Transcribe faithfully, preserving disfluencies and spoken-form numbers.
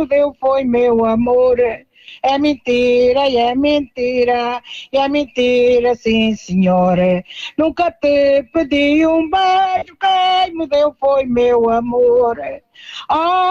mudeu foi meu amor. É mentira, e é mentira, e é mentira, sim senhora. Nunca te pedi um beijo, quem me deu foi meu amor. Oh,